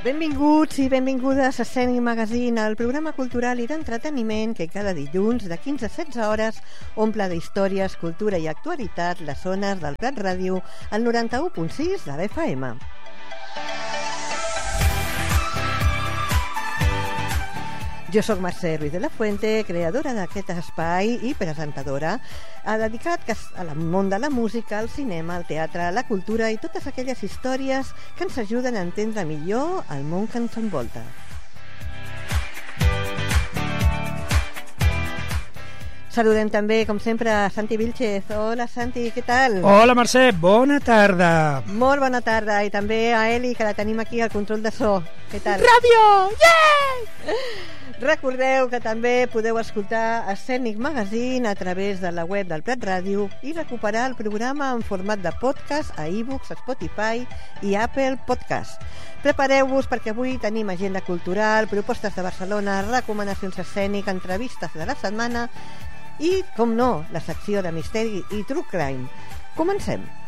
Benvinguts i benvingudes a Escènic Magazine, el programa cultural i d'entreteniment que cada dilluns de 15 a 16 hores omple d'històries, cultura i actualitat les zones del Prat Ràdio al 91.6 de l'FM. Jo sóc Mercè Ruiz de la Fuente, creadora d'aquest espai i presentadora, dedicat al món de la música, al cinema, al teatre, la cultura i totes aquelles històries que ens ajuden a entendre millor el món que ens envolta. Saludem també, com sempre, a Santi Vilchez. Hola, Santi, què tal? Hola, Mercè, bona tarda. Molt bona tarda. I també a Eli, que la tenim aquí al control de so. Què tal? Ràdio! Yeah! Recordeu que també podeu escoltar Escènic Magazine a través de la web del Prat Ràdio i recuperar el programa en format de podcast a iVoox, Spotify i Apple Podcast. Prepareu-vos perquè avui tenim agenda cultural, propostes de Barcelona, recomanacions escèniques, entrevistes de la setmana i, com no, la secció de misteri i true crime. Comencem!